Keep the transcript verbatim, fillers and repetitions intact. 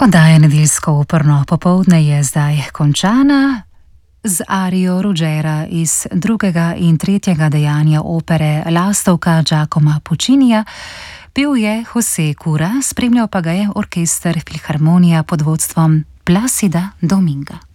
Oddaja Nedeljsko operno popoldne je zdaj končana z arijo Rogera iz drugega in tretjega dejanja opere Lastovka Giacoma Puccinija. Pel je José Cura, spremljal pa ga je orkester Filharmonija pod vodstvom Plácida Dominga.